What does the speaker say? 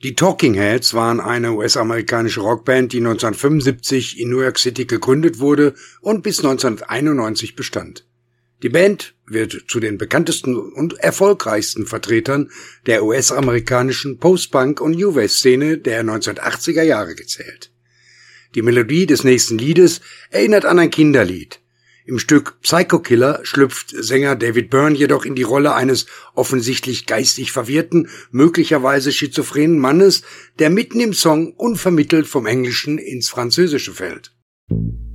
Die Talking Heads waren eine US-amerikanische Rockband, die 1975 in New York City gegründet wurde und bis 1991 bestand. Die Band wird zu den bekanntesten und erfolgreichsten Vertretern der US-amerikanischen Post-Punk- und New Wave-Szene der 1980er Jahre gezählt. Die Melodie des nächsten Liedes erinnert an ein Kinderlied. Im Stück Psycho Killer schlüpft Sänger David Byrne jedoch in die Rolle eines offensichtlich geistig verwirrten, möglicherweise schizophrenen Mannes, der mitten im Song unvermittelt vom Englischen ins Französische fällt.